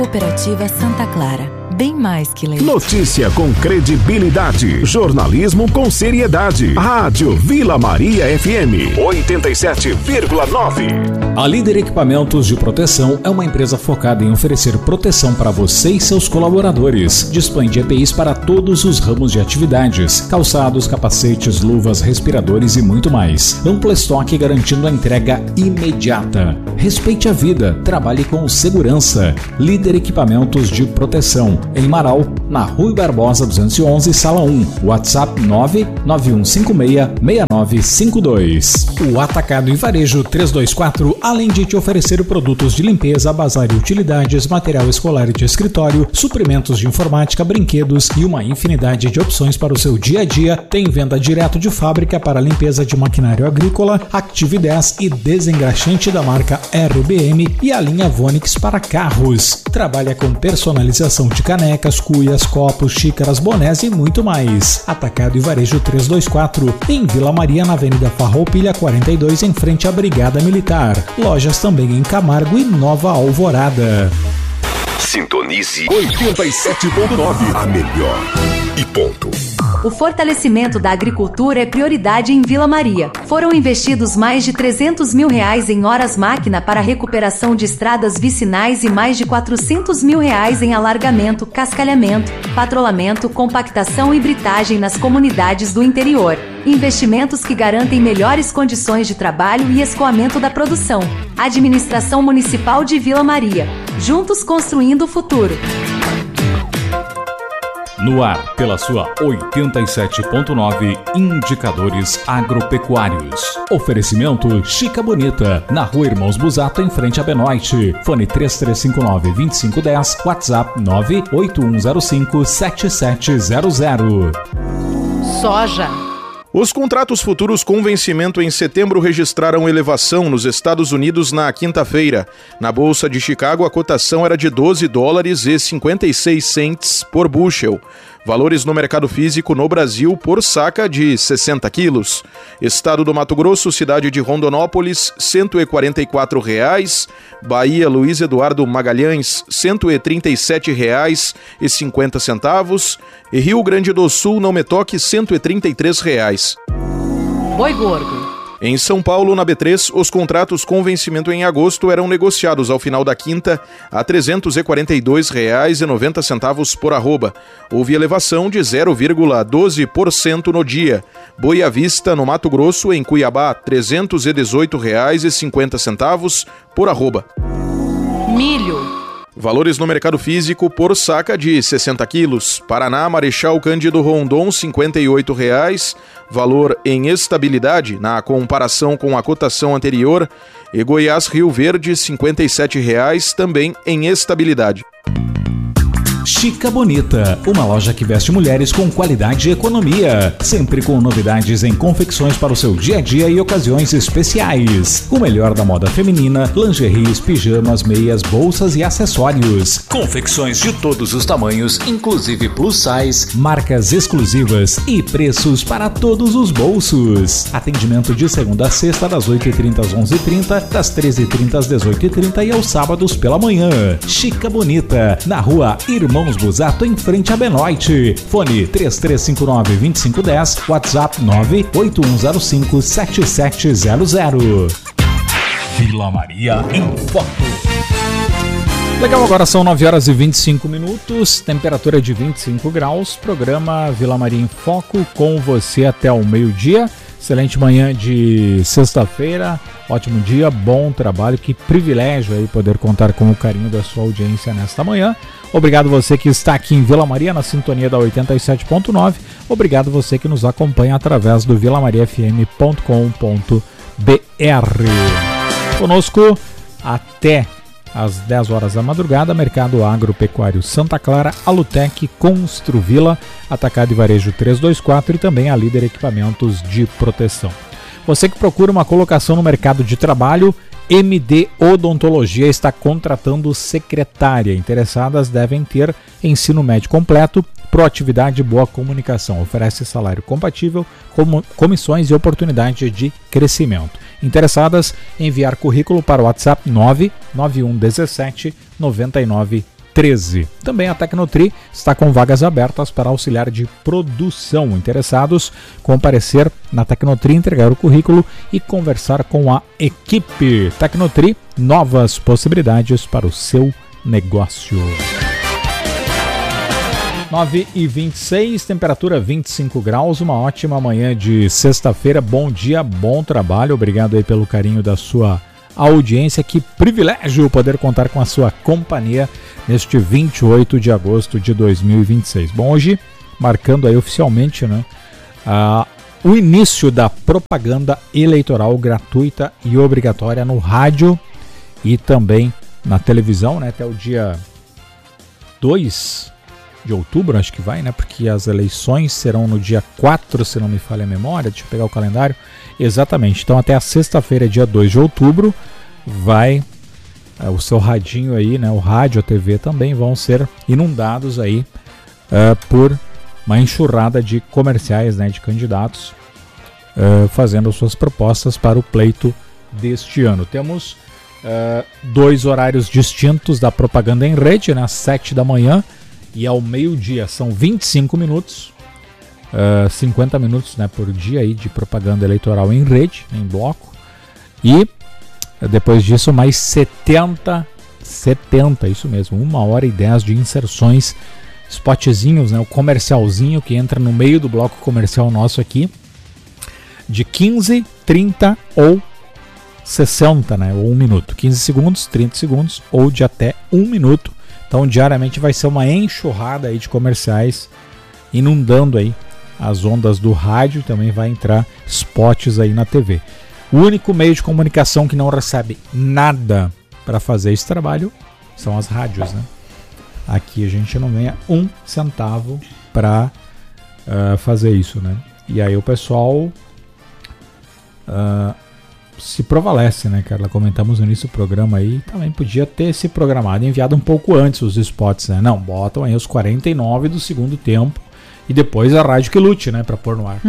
Cooperativa Santa Clara. Bem mais que leite. Notícia com credibilidade. Jornalismo com seriedade. Rádio Vila Maria FM 87,9. A Líder Equipamentos de Proteção é uma empresa focada em oferecer proteção para você e seus colaboradores. Dispõe de EPIs para todos os ramos de atividades: calçados, capacetes, luvas, respiradores e muito mais. Amplo estoque garantindo a entrega imediata. Respeite a vida, trabalhe com segurança. Líder Equipamentos de Proteção, em Marau, na Rui Barbosa 211, Sala 1. WhatsApp 991566952. O Atacado e Varejo 324, além de te oferecer produtos de limpeza, bazar e utilidades, material escolar e de escritório, suprimentos de informática, brinquedos e uma infinidade de opções para o seu dia a dia, tem venda direto de fábrica para limpeza de maquinário agrícola, Active 10 e desengraxante da marca RBM e a linha Vonix para carros. Trabalha com personalização de canecas, cuias, copos, xícaras, bonés e muito mais. Atacado e Varejo 324, em Vila Maria, na Avenida Farroupilha 42, em frente à Brigada Militar. Lojas também em Camargo e Nova Alvorada. Sintonize 87,9, a melhor e ponto. O fortalecimento da agricultura é prioridade em Vila Maria. Foram investidos mais de R$300 mil em horas-máquina para a recuperação de estradas vicinais e mais de R$400 mil em alargamento, cascalhamento, patrulhamento, compactação e britagem nas comunidades do interior. Investimentos que garantem melhores condições de trabalho e escoamento da produção. Administração Municipal de Vila Maria. Juntos construindo o futuro. No ar, pela sua 87.9, Indicadores Agropecuários. Oferecimento Chica Bonita, na Rua Irmãos Busato, em frente a Benoite. Fone 3359-2510, WhatsApp 98105-7700. Soja. Os contratos futuros com vencimento em setembro registraram elevação nos Estados Unidos na quinta-feira. Na Bolsa de Chicago, a cotação era de $12,56 por bushel. Valores no mercado físico no Brasil por saca de 60 quilos. Estado do Mato Grosso, cidade de Rondonópolis, R$ 144. Bahia, Luiz Eduardo Magalhães, R$ 137,50. E Rio Grande do Sul, Não Me Toque, R$ 133. Boi gordo. Em São Paulo, na B3, os contratos com vencimento em agosto eram negociados ao final da quinta a R$ 342,90 por arroba. Houve elevação de 0,12% no dia. Boi à vista, no Mato Grosso, em Cuiabá, R$ 318,50 por arroba. Milho. Valores no mercado físico por saca de 60 quilos. Paraná, Marechal Cândido Rondon, R$ 58,00. Valor em estabilidade na comparação com a cotação anterior. E Goiás, Rio Verde, R$ 57,00, também em estabilidade. Chica Bonita, uma loja que veste mulheres com qualidade e economia, sempre com novidades em confecções para o seu dia a dia e ocasiões especiais. O melhor da moda feminina, lingeries, pijamas, meias, bolsas e acessórios. Confecções de todos os tamanhos, inclusive plus size, marcas exclusivas e preços para todos os bolsos. Atendimento de segunda a sexta, das 8h30 às 11h30, das 13h30 às 18h30 e aos sábados pela manhã. Chica Bonita, na Rua Irmãos Busato, em frente a Benoite. Fone 3359-2510, WhatsApp 98105-7700. Vila Maria em Foco. Legal, agora são 9h25, temperatura de 25 graus, programa Vila Maria em Foco com você até o meio-dia. Excelente manhã de sexta-feira, ótimo dia, bom trabalho, que privilégio aí poder contar com o carinho da sua audiência nesta manhã. Obrigado você que está aqui em Vila Maria, na sintonia da 87.9, obrigado você que nos acompanha através do vilamariafm.com.br. Conosco até às 10 horas da madrugada, Mercado Agropecuário Santa Clara, Alutec, Construvila, Atacado e Varejo 324 e também a Líder Equipamentos de Proteção. Você que procura uma colocação no mercado de trabalho, MD Odontologia está contratando secretária. Interessadas devem ter ensino médio completo, proatividade e boa comunicação. Oferece salário compatível, comissões e oportunidade de crescimento. Interessadas, enviar currículo para o WhatsApp 99117 99 13. Também a Tecnotri está com vagas abertas para auxiliar de produção. Interessados, comparecer na Tecnotri, entregar o currículo e conversar com a equipe. Tecnotri, novas possibilidades para o seu negócio. 9h26, temperatura 25 graus, uma ótima manhã de sexta-feira. Bom dia, bom trabalho. Obrigado aí pelo carinho da sua audiência. Que privilégio poder contar com a sua companhia neste 28 de agosto de 2026. Bom, hoje marcando aí oficialmente, né, o início da propaganda eleitoral gratuita e obrigatória no rádio e também na televisão, né, até o dia 2 de outubro, acho que vai, né, porque as eleições serão no dia 4, se não me falha a memória, deixa eu pegar o calendário, exatamente, então até a sexta-feira, dia 2 de outubro, vai o seu radinho aí, né, o rádio, a TV também vão ser inundados aí por uma enxurrada de comerciais, né, de candidatos fazendo suas propostas para o pleito deste ano. Temos 2 horários distintos da propaganda em rede, né, às 7 da manhã e ao meio-dia, são 25 minutos, 50 minutos, né, por dia aí de propaganda eleitoral em rede, em bloco, e depois disso mais 70, isso mesmo, 1h10 de inserções, spotzinhos, né, o comercialzinho que entra no meio do bloco comercial nosso aqui, de 15, 30 ou 60, né, ou 1 minuto, 15 segundos, 30 segundos ou de até 1 minuto. Então diariamente vai ser uma enxurrada aí de comerciais inundando aí as ondas do rádio, também vai entrar spots aí na TV. O único meio de comunicação que não recebe nada para fazer esse trabalho são as rádios, né? Aqui a gente não ganha 1 centavo para fazer isso, né? E aí o pessoal se prevalece, né, Carla? Comentamos no início do programa aí, também podia ter se programado, enviado um pouco antes os spots, né? Não, botam aí os 49 do segundo tempo e depois a rádio que lute, né, para pôr no ar.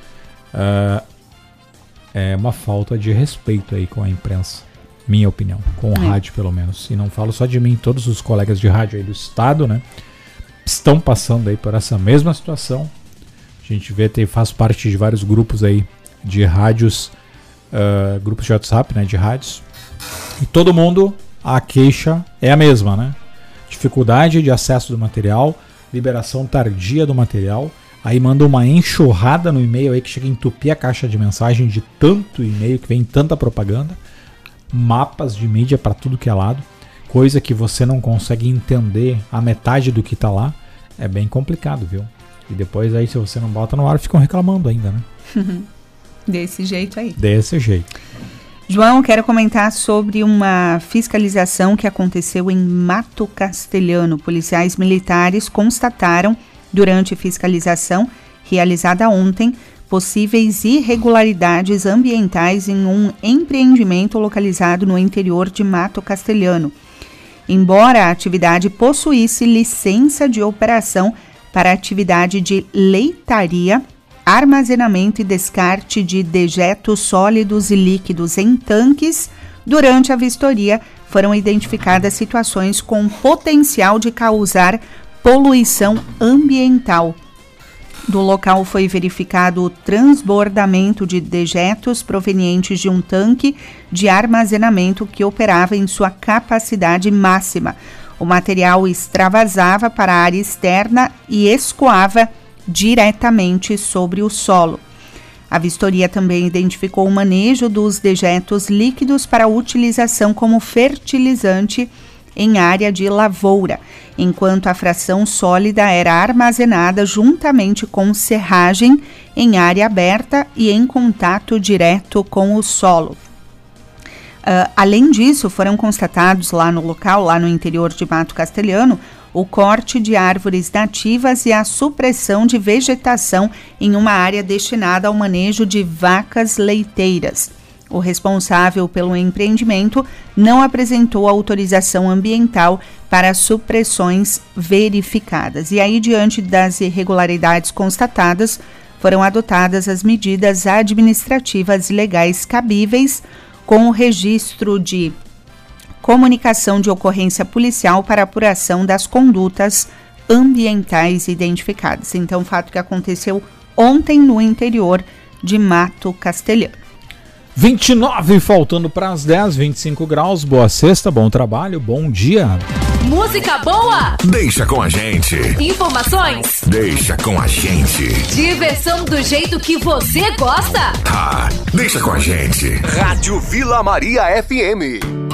É uma falta de respeito aí com a imprensa, minha opinião, com o rádio pelo menos. E não falo só de mim, todos os colegas de rádio aí do estado, né, estão passando aí por essa mesma situação. A gente vê, faz parte de vários grupos aí de rádios, grupos de WhatsApp, né, de rádios, e todo mundo, a queixa é a mesma, né? Dificuldade de acesso do material, liberação tardia do material, aí manda uma enxurrada no e-mail aí que chega a entupir a caixa de mensagem de tanto e-mail que vem tanta propaganda, mapas de mídia para tudo que é lado, coisa que você não consegue entender a metade do que tá lá, é bem complicado, viu? E depois aí se você não bota no ar, ficam reclamando ainda, né? Desse jeito aí. Desse jeito. João, quero comentar sobre uma fiscalização que aconteceu em Mato Castelhano. Policiais militares constataram, durante fiscalização realizada ontem, possíveis irregularidades ambientais em um empreendimento localizado no interior de Mato Castelhano. Embora a atividade possuísse licença de operação para atividade de leitaria, armazenamento e descarte de dejetos sólidos e líquidos em tanques, durante a vistoria foram identificadas situações com potencial de causar poluição ambiental. Do local foi verificado o transbordamento de dejetos provenientes de um tanque de armazenamento que operava em sua capacidade máxima. O material extravasava para a área externa e escoava diretamente sobre o solo. A vistoria também identificou o manejo dos dejetos líquidos para utilização como fertilizante em área de lavoura, enquanto a fração sólida era armazenada juntamente com serragem em área aberta e em contato direto com o solo. Além disso, foram constatados lá no local, lá no interior de Mato Castelhano, o corte de árvores nativas e a supressão de vegetação em uma área destinada ao manejo de vacas leiteiras. O responsável pelo empreendimento não apresentou autorização ambiental para supressões verificadas. E aí, diante das irregularidades constatadas, foram adotadas as medidas administrativas e legais cabíveis, com o registro de comunicação de ocorrência policial para apuração das condutas ambientais identificadas. Então, fato que aconteceu ontem no interior de Mato Castelhano. 29, faltando para as 10, 25 graus. Boa sexta, bom trabalho, bom dia. Música boa? Deixa com a gente. Informações? Deixa com a gente. Diversão do jeito que você gosta? Deixa com a gente. Rádio Vila Maria FM.